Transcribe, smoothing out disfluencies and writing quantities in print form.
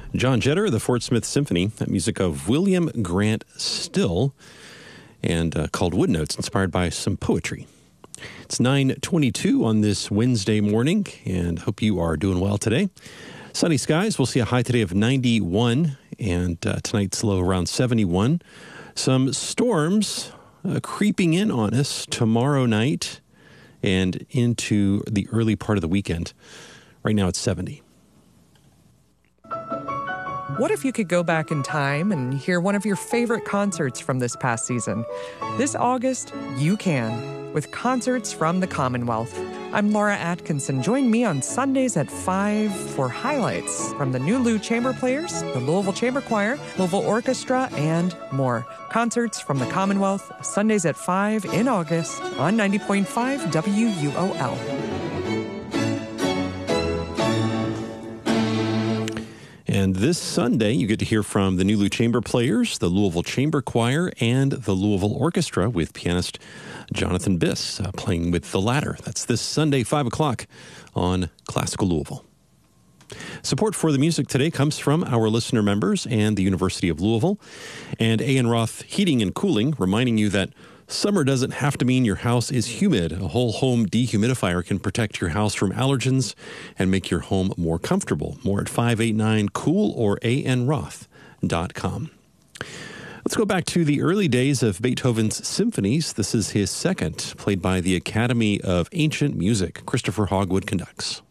John Jetter, the Fort Smith Symphony, that music of William Grant Still, and called Wood Notes, inspired by some poetry. It's 9:22 on this Wednesday morning, and hope you are doing well today. Sunny skies. We'll see a high today of 91, and tonight's low around 71. Some storms creeping in on us tomorrow night and into the early part of the weekend. Right now it's 70. What if you could go back in time and hear one of your favorite concerts from this past season? This August, you can, with Concerts from the Commonwealth. I'm Laura Atkinson. Join me on Sundays at 5 for highlights from the New Lou Chamber Players, the Louisville Chamber Choir, Louisville Orchestra, and more. Concerts from the Commonwealth, Sundays at 5 in August on 90.5 WUOL. And this Sunday, you get to hear from the New Lou Chamber Players, the Louisville Chamber Choir, and the Louisville Orchestra with pianist Jonathan Biss playing with the latter. That's this Sunday, 5 o'clock on Classical Louisville. Support for the music today comes from our listener members and the University of Louisville. And A.N. Roth Heating and Cooling, reminding you that summer doesn't have to mean your house is humid. A whole home dehumidifier can protect your house from allergens and make your home more comfortable. More at 589-COOL or anroth.com. Let's go back to the early days of Beethoven's symphonies. This is his second, played by the Academy of Ancient Music. Christopher Hogwood conducts.